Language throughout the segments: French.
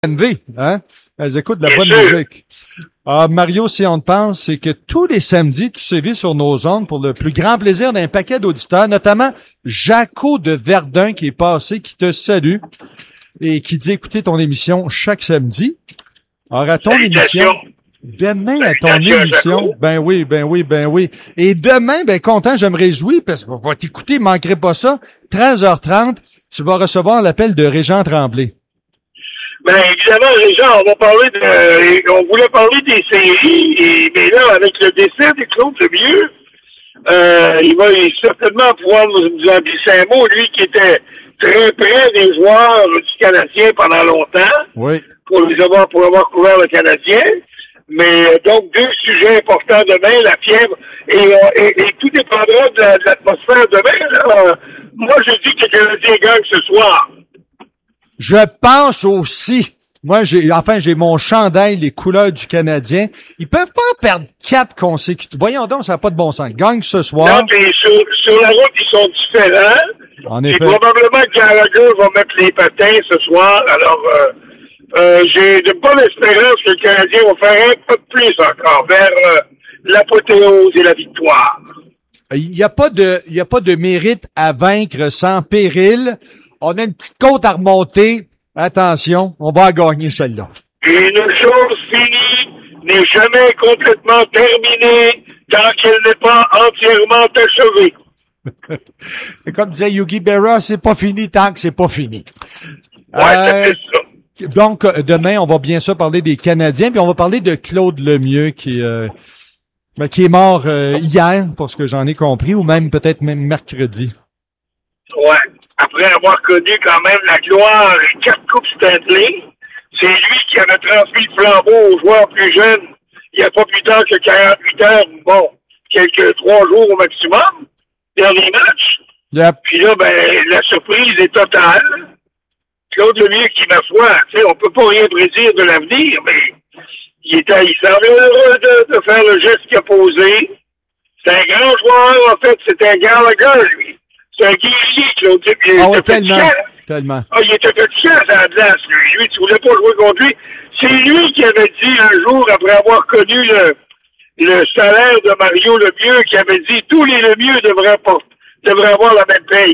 CNV, hein? Elles écoutent de la Bien bonne sûr. musique. Ah, Mario, si on te pense, c'est que tous les samedis, tu sévis sur nos ondes pour le plus grand plaisir d'un paquet d'auditeurs, notamment Jaco de Verdun qui est passé, qui te salue et qui dit écouter ton émission chaque samedi. Alors, à ton émission. Demain, à ton émission. Jaco. Ben oui. Et demain, ben content, je me réjouis parce qu'on va t'écouter, manquerai pas ça. 13h30, tu vas recevoir l'appel de Régent Tremblay. Ben, évidemment, Régent, on voulait parler des séries, mais là, avec le décès de Claude Lemieux, il va certainement pouvoir nous en glisser un mot, lui qui était très près des joueurs du Canadien pendant longtemps, Oui. pour avoir couvert le Canadien. Mais donc, deux sujets importants demain, la fièvre, et tout dépendra de l'atmosphère demain. Là. Moi, je dis que le Canadien gagne ce soir. Je pense aussi. Moi, j'ai mon chandail, les couleurs du Canadien. Ils peuvent pas en perdre 4 consécutifs. Voyons donc, ça n'a pas de bon sens. Gagne ce soir. Non, puis sur la route, ils sont différents. En Et effet. probablement que Gallagher va mettre les patins ce soir. Alors, j'ai de bonnes espérances que le Canadien va faire un peu plus encore vers l'apothéose et la victoire. Il n'y a pas de mérite à vaincre sans péril. On a une petite côte à remonter. Attention, on va gagner celle-là. Une chose finie n'est jamais complètement terminée tant qu'elle n'est pas entièrement achevée. Et comme disait Yogi Berra, c'est pas fini tant que c'est pas fini. Ouais, c'est ça. Donc, demain, on va bien sûr parler des Canadiens, puis on va parler de Claude Lemieux qui est mort hier, pour ce que j'en ai compris, ou même mercredi. Ouais. Après avoir connu quand même la gloire et 4 coupes Stanley, c'est lui qui avait transmis le flambeau aux joueurs plus jeunes il n'y a pas plus tard que 48 heures, bon, quelques 3 jours au maximum, dernier match. Yep. Puis là, ben, la surprise est totale. Claude Lemieux, qui, ma foi, tu sais, on peut pas rien prédire de l'avenir, mais il semblait heureux de faire le geste qu'il a posé. C'est un grand joueur, en fait, c'est un Gallagher, lui. C'est un guerrier, Claude Lemieux. Ah ouais, tellement. Ah, il était fatiguant à la place, lui. Lui, tu voulais pas jouer contre lui. C'est lui qui avait dit un jour, après avoir connu le salaire de Mario Lemieux, qui avait dit tous les Lemieux devraient avoir la même paye.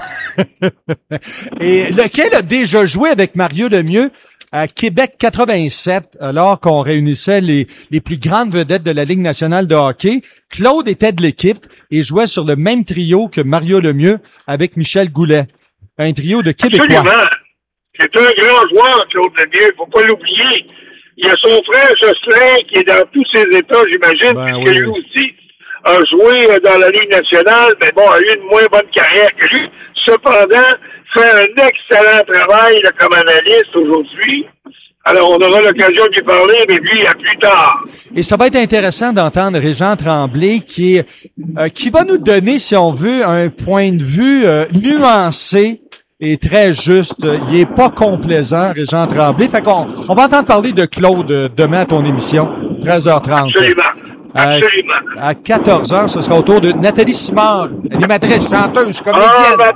Et lequel a déjà joué avec Mario Lemieux à Québec 87, alors qu'on réunissait les plus grandes vedettes de la Ligue nationale de hockey. Claude était de l'équipe et jouait sur le même trio que Mario Lemieux avec Michel Goulet. Un trio de Québécois. Absolument. C'est un grand joueur, Claude Lemieux. Faut pas l'oublier. Il y a son frère Jocelyn qui est dans tous ses états, j'imagine, puisque lui aussi a joué dans la Ligue nationale, mais bon, a eu une moins bonne carrière que lui. Cependant, fait un excellent travail là, comme analyste aujourd'hui. Alors, on aura l'occasion de lui parler, mais lui, à plus tard. Et ça va être intéressant d'entendre Régent Tremblay qui va nous donner, si on veut, un point de vue nuancé et très juste. Il est pas complaisant, Régent Tremblay. Fait qu'on va entendre parler de Claude demain à ton émission, 13h30. Absolument. Absolument. À 14h, ce sera au tour de Nathalie Simard, animatrice, chanteuse, comédienne. Ah,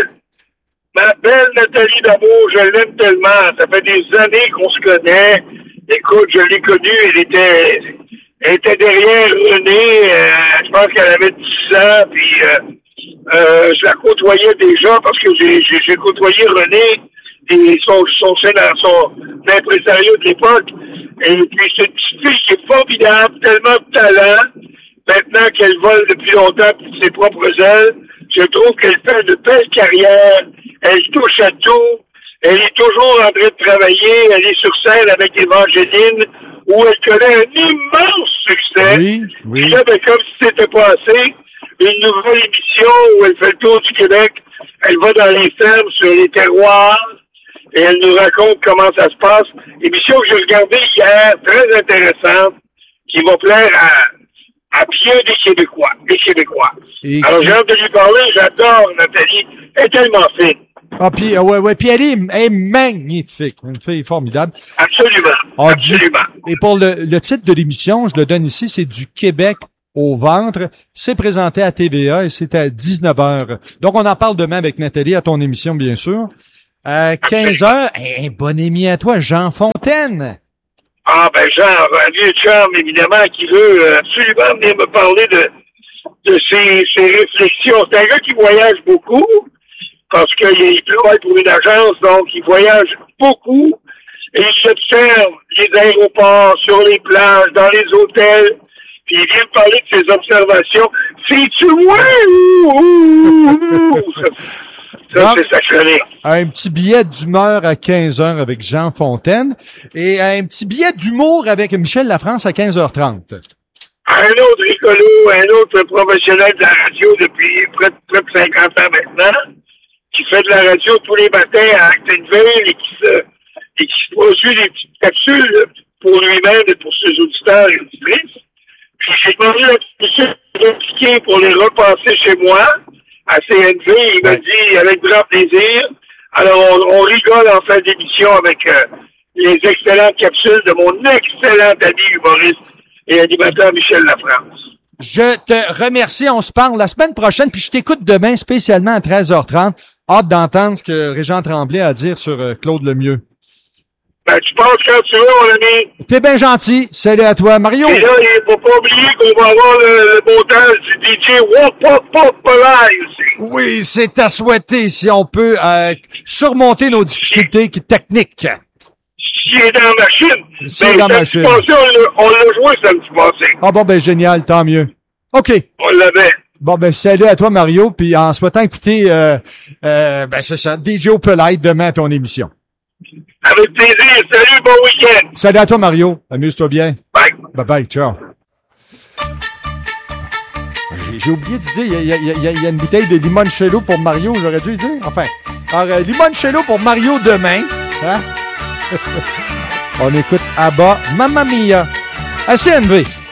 ma belle Nathalie D'Amour, je l'aime tellement. Ça fait des années qu'on se connaît. Écoute, je l'ai connue, elle était derrière René. Je pense qu'elle avait 10 ans, puis je la côtoyais déjà parce que j'ai côtoyé René et son impresario de l'époque. Et puis c'est une petite fille qui est formidable, tellement de talent. Maintenant qu'elle vole depuis longtemps pour ses propres ailes, je trouve qu'elle fait de belles carrières. Elle touche à tout. Elle est toujours en train de travailler. Elle est sur scène avec Évangeline, où elle connaît un immense succès. Oui. Puis là, ben, comme si c'était pas assez, une nouvelle émission où elle fait le tour du Québec. Elle va dans les fermes, sur les terroirs, et elle nous raconte comment ça se passe. Émission que j'ai regardée hier, très intéressante, qui va plaire à bien des Québécois. Alors, j'ai hâte de lui parler. J'adore Nathalie. Elle est tellement fine. Ah, puis, puis elle est magnifique. Une fille formidable. Absolument. Absolument. Et pour le titre de l'émission, je le donne ici, c'est du Québec au ventre. C'est présenté à TVA et c'est à 19h. Donc, on en parle demain avec Nathalie à ton émission, bien sûr. 15 heures, un bon ami à toi, Jean Fontaine. Ah, ben, Jean, un vieux chum, évidemment, qui veut absolument venir me parler de ses réflexions. C'est un gars qui voyage beaucoup, parce qu'il travaille pour une agence, donc il voyage beaucoup, et il observe les aéroports, sur les plages, dans les hôtels, puis il vient me parler de ses observations. C'est-tu moi? Ça, c'est sacré. Un petit billet d'humeur à 15 heures avec Jean Fontaine et un petit billet d'humour avec Michel Lafrance à 15h30. Un autre rigolo, un autre professionnel de la radio depuis près de 50 ans maintenant, qui fait de la radio tous les matins à Actonville et qui se produit des petites capsules pour lui-même et pour ses auditeurs et auditrices. Puis j'ai demandé la capsule d'appliquer pour les repasser chez moi à CNV. Il m'a dit avec grand plaisir. Alors on rigole en fin d'émission avec les excellentes capsules de mon excellent ami humoriste et animateur Michel Lafrance. Je te remercie. On se parle la semaine prochaine, puis je t'écoute demain spécialement à 13h30. Hâte d'entendre ce que Régent Tremblay a à dire sur Claude Lemieux. Ben, tu penses quand tu veux, mon ami. T'es bien gentil. Salut à toi, Mario. Et là, il faut pas oublier qu'on va avoir le montage du DJ Wop Pop Pop Live aussi. Oui, c'est à souhaiter si on peut surmonter nos difficultés techniques. Qui est dans la machine. C'est dans la machine. Passé, on l'a joué samedi passé. Ah bon, ben génial, tant mieux. OK. On l'avait. Bon, ben salut à toi, Mario, puis en souhaitant écouter, ben c'est ça, DJ Opelite demain à ton émission. Avec plaisir. Salut, bon week-end. Salut à toi, Mario. Amuse-toi bien. Bye. Bye-bye, ciao. J'ai oublié de dire, il y a une bouteille de limoncello pour Mario, j'aurais dû dire. Enfin, alors, limoncello pour Mario demain. Hein? On écoute Abba, Mamma Mia, à CNV.